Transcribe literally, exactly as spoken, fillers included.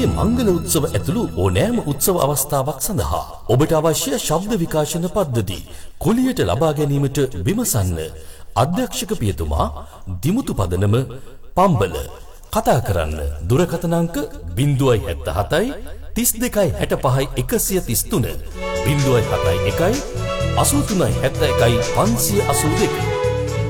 මේ මංගල උත්සව ඇතුළු ඕනෑම උත්සව අවස්ථාවක් සඳහා ඔබට අවශ්‍ය ශබ්ද විකාශන පද්ධති කුලියට ලබා ගැනීමට විමසන්න. අධ්‍යක්ෂක පියතුමා දිමුතු පදනම පම්බල. කතා කරන්න දුරකථන අංක ज़ीरो सात सात तीस දෙකයි හැට පහයි එකසිය තිස් තුන ज़ीरो सात एक එකයි අසූ තුනයි හැත්තෑ එකයි පන්සිය අසූ දෙක.